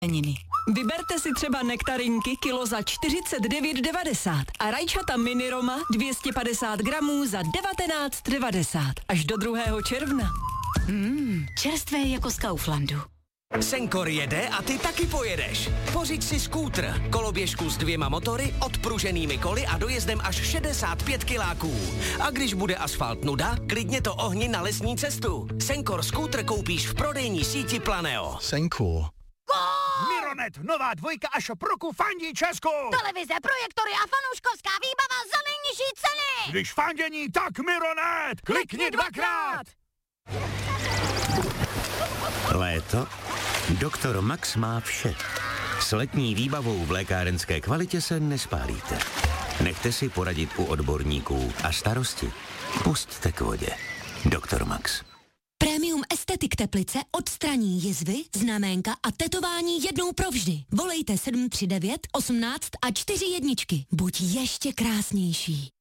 Vyberte si třeba nektarinky kilo za 49,90 a rajčata mini Roma 250 gramů za 19,90 až do 2. června. Čerstvé jako z Kauflandu. Senkor jede a ty taky pojedeš. Pořiď si skútr, koloběžku s 2 motory, odpruženými koly a dojezdem až 65 kiláků. A když bude asfalt nuda, klidně to ohni na lesní cestu. Senkor skútr koupíš v prodejní síti Planeo. Senkor. Mironet, nová 2 a Šoproku fandí Česku! Televize, projektory a fanouškovská výbava za nejnižší ceny! Když fandění, tak Mironet! Klikni 2krát! Léto? Doktor Max má vše. S letní výbavou v lékárenské kvalitě se nespálíte. Nechte si poradit u odborníků a starosti pusťte k vodě. Doktor Max. Premium Estetik Teplice odstraní jizvy, znaménka a tetování jednou provždy. Volejte 739 18 a 4 jedničky. Buď ještě krásnější.